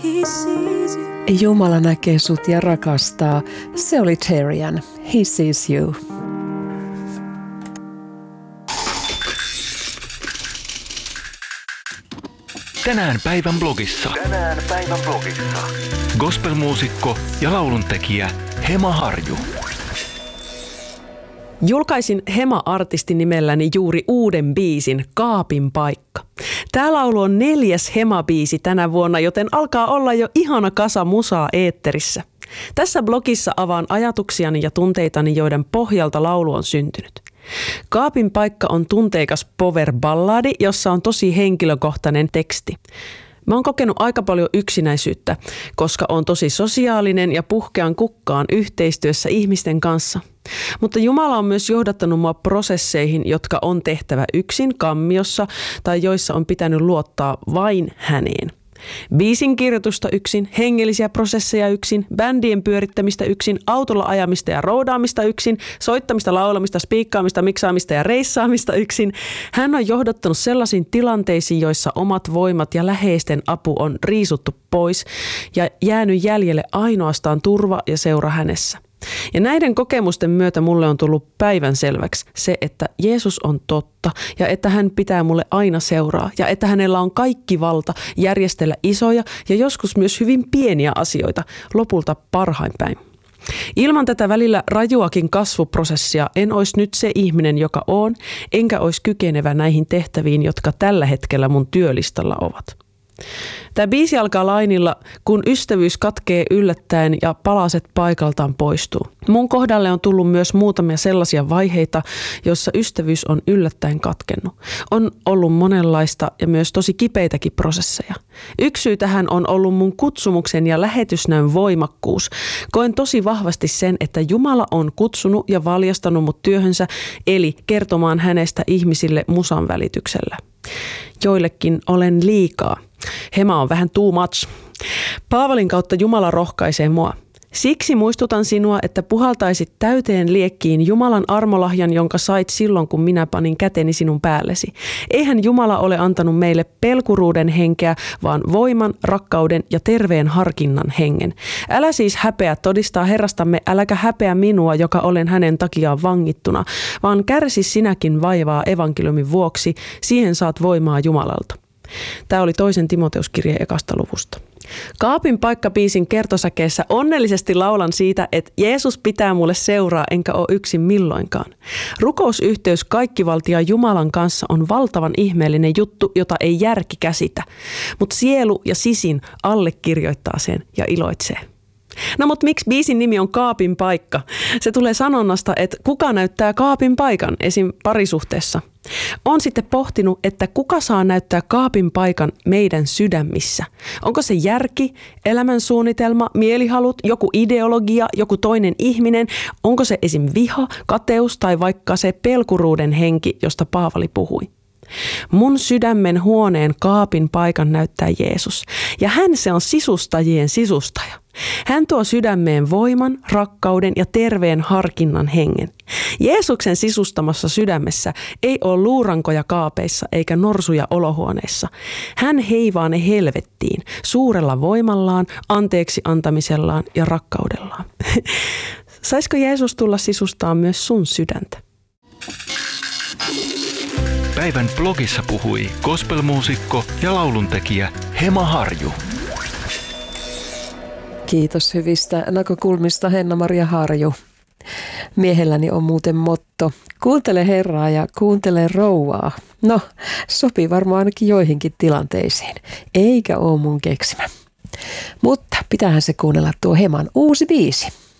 He sees you. Jumala näkee sut ja rakastaa. Se oli Terrian. He sees you. Tänään päivän blogissa. Gospelmuusikko ja lauluntekijä Hema Harju. Julkaisin Hema-artistin nimelläni juuri uuden biisin, Kaapin paikka. Tämä laulu on 4. Hema-biisi tänä vuonna, joten alkaa olla jo ihana kasa musaa eetterissä. Tässä blogissa avaan ajatuksiani ja tunteitani, joiden pohjalta laulu on syntynyt. Kaapin paikka on tunteikas power-balladi, jossa on tosi henkilökohtainen teksti. Mä oon kokenut aika paljon yksinäisyyttä, koska on tosi sosiaalinen ja puhkean kukkaan yhteistyössä ihmisten kanssa. Mutta Jumala on myös johdattanut mua prosesseihin, jotka on tehtävä yksin kammiossa tai joissa on pitänyt luottaa vain häneen. Biisin kirjoitusta yksin, hengellisiä prosesseja yksin, bändien pyörittämistä yksin, autolla ajamista ja roudaamista yksin, soittamista, laulamista, spiikkaamista, miksaamista ja reissaamista yksin. Hän on johdattanut sellaisiin tilanteisiin, joissa omat voimat ja läheisten apu on riisuttu pois ja jäänyt jäljelle ainoastaan turva ja seura hänessä. Ja näiden kokemusten myötä mulle on tullut päivänselväksi se, että Jeesus on totta ja että hän pitää mulle aina seuraa ja että hänellä on kaikki valta järjestellä isoja ja joskus myös hyvin pieniä asioita lopulta parhain päin. Ilman tätä välillä rajuakin kasvuprosessia en olisi nyt se ihminen, joka on, enkä olisi kykenevä näihin tehtäviin, jotka tällä hetkellä mun työlistalla ovat. Tämä biisi alkaa lainilla, kun ystävyys katkee yllättäen ja palaset paikaltaan poistuu. Mun kohdalle on tullut myös muutamia sellaisia vaiheita, joissa ystävyys on yllättäen katkennut. On ollut monenlaista ja myös tosi kipeitäkin prosesseja. Yksi syy tähän on ollut mun kutsumuksen ja lähetysnäön voimakkuus. Koen tosi vahvasti sen, että Jumala on kutsunut ja valjastanut mut työhönsä, eli kertomaan hänestä ihmisille musan välityksellä. Joillekin olen liikaa. Hema on vähän too much. Paavalin kautta Jumala rohkaisee mua. Siksi muistutan sinua, että puhaltaisit täyteen liekkiin Jumalan armolahjan, jonka sait silloin, kun minä panin käteni sinun päällesi. Eihän Jumala ole antanut meille pelkuruuden henkeä, vaan voiman, rakkauden ja terveen harkinnan hengen. Älä siis häpeä todistaa Herrastamme, äläkä häpeä minua, joka olen hänen takiaan vangittuna, vaan kärsi sinäkin vaivaa evankeliumin vuoksi, siihen saat voimaa Jumalalta. Tämä oli 2. Timoteuskirje 1. luvusta. Kaapin paikka-biisin kertosäkeessä onnellisesti laulan siitä, että Jeesus pitää mulle seuraa enkä ole yksin milloinkaan. Rukousyhteys kaikkivaltiaan Jumalan kanssa on valtavan ihmeellinen juttu, jota ei järki käsitä, mutta sielu ja sisin allekirjoittaa sen ja iloitsee. No mutta miksi biisin nimi on Kaapin paikka? Se tulee sanonnasta, että kuka näyttää kaapin paikan esim. Parisuhteessa. Olen sitten pohtinut, että kuka saa näyttää kaapin paikan meidän sydämissä. Onko se järki, elämänsuunnitelma, mielihalut, joku ideologia, joku toinen ihminen? Onko se esim. Viha, kateus tai vaikka se pelkuruuden henki, josta Paavali puhui? Mun sydämen huoneen kaapin paikan näyttää Jeesus, ja hän se on sisustajien sisustaja. Hän tuo sydämeen voiman, rakkauden ja terveen harkinnan hengen. Jeesuksen sisustamassa sydämessä ei ole luurankoja kaapeissa eikä norsuja olohuoneissa. Hän heivaa ne helvettiin suurella voimallaan, anteeksi antamisellaan ja rakkaudellaan. Saisiko Jeesus tulla sisustaa myös sun sydäntä? Päivän blogissa puhui gospelmuusikko ja lauluntekijä Hema Harju. Kiitos hyvistä näkökulmista, Henna-Maria Harju. Miehelläni on muuten motto: kuuntele Herraa ja kuuntele rouvaa. No, sopii varmaan ainakin joihinkin tilanteisiin, eikä ole mun keksimä. Mutta pitäähän se kuunnella tuo Heman uusi biisi.